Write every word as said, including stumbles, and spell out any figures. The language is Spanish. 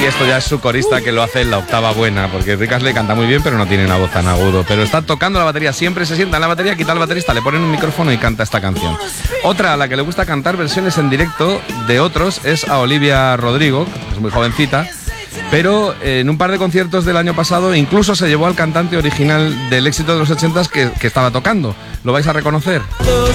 esto ya es su corista que lo hace en la octava buena, porque Rick Astley canta muy bien, pero no tiene una voz tan agudo. Pero está tocando la batería, siempre se sienta en la batería, quita al baterista, le ponen un micrófono y canta esta canción. Otra a la que le gusta cantar versiones en directo de otros es a Olivia Rodrigo, que es muy jovencita, pero en un par de conciertos del año pasado incluso se llevó al cantante original del éxito de los ochentas que, que estaba tocando. ¿Lo vais a reconocer?